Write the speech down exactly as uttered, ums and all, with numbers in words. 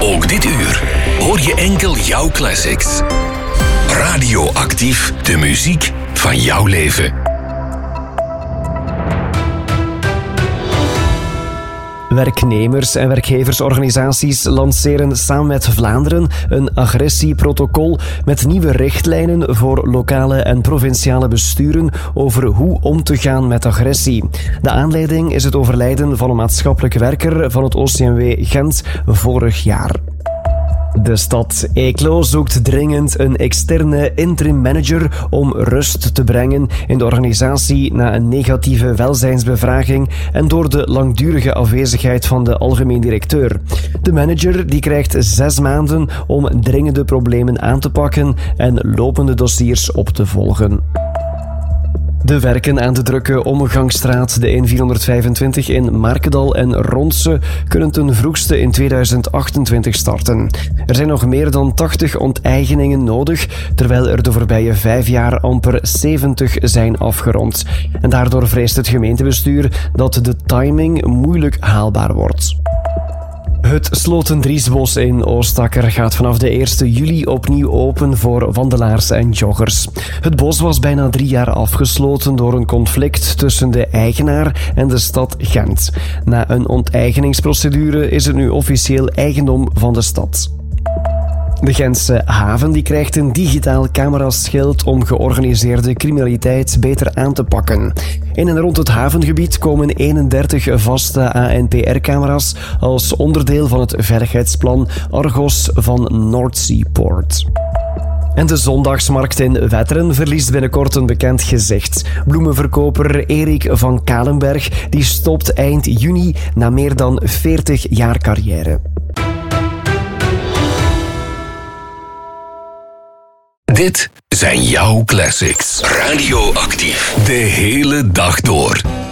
Ook dit uur hoor je enkel jouw classics. Radioactief, de muziek van jouw leven. Werknemers- en werkgeversorganisaties lanceren samen met Vlaanderen een agressieprotocol met nieuwe richtlijnen voor lokale en provinciale besturen over hoe om te gaan met agressie. De aanleiding is het overlijden van een maatschappelijk werker van het O C M W Gent vorig jaar. De stad Eeklo zoekt dringend een externe interim manager om rust te brengen in de organisatie na een negatieve welzijnsbevraging en door de langdurige afwezigheid van de algemeen directeur. De manager die krijgt zes maanden om dringende problemen aan te pakken en lopende dossiers op te volgen. De werken aan de drukke omgangsstraat de N vierhonderdvijfentwintig in Markendal en Ronse kunnen ten vroegste in tweeduizend achtentwintig starten. Er zijn nog meer dan tachtig onteigeningen nodig, terwijl er de voorbije vijf jaar amper zeventig zijn afgerond. En daardoor vreest het gemeentebestuur dat de timing moeilijk haalbaar wordt. Het Slotendriesbos in Oostakker gaat vanaf de eerste juli opnieuw open voor wandelaars en joggers. Het bos was bijna drie jaar afgesloten door een conflict tussen de eigenaar en de stad Gent. Na een onteigeningsprocedure is het nu officieel eigendom van de stad. De Gentse haven die krijgt een digitaal cameraschild om georganiseerde criminaliteit beter aan te pakken. In en rond het havengebied komen eenendertig vaste A N P R-camera's als onderdeel van het veiligheidsplan Argos van Noordseaport. En de zondagsmarkt in Wetteren verliest binnenkort een bekend gezicht. Bloemenverkoper Erik van Kalenberg die stopt eind juni na meer dan veertig jaar carrière. Dit zijn jouw classics. Radioactief. De hele dag door.